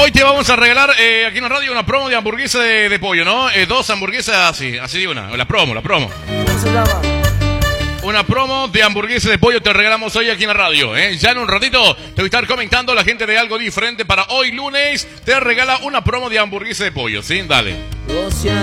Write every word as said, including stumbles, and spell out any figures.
hoy te vamos a regalar eh, aquí en la radio una promo de hamburguesa de, de pollo, ¿no? Eh, dos hamburguesas así, así de una. La promo, la promo. ¿Cómo se llama? Una promo de hamburguesa de pollo te regalamos hoy aquí en la radio, ¿eh? Ya en un ratito te voy a estar comentando la gente de Algo Diferente para hoy lunes. Te regala una promo de hamburguesa de pollo, ¿sí? Dale.